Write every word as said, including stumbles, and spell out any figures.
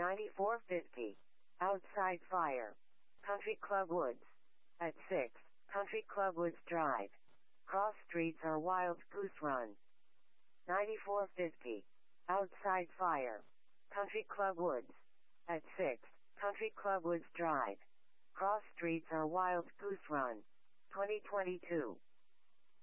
ninety-four fifty. Outside Fire. Country Club Woods. At six. Country Club Woods Drive. Cross streets are Wild Goose Run. ninety-four fifty. Outside Fire. Country Club Woods. At six. Country Club Woods Drive. Cross streets are Wild Goose Run. twenty twenty-two.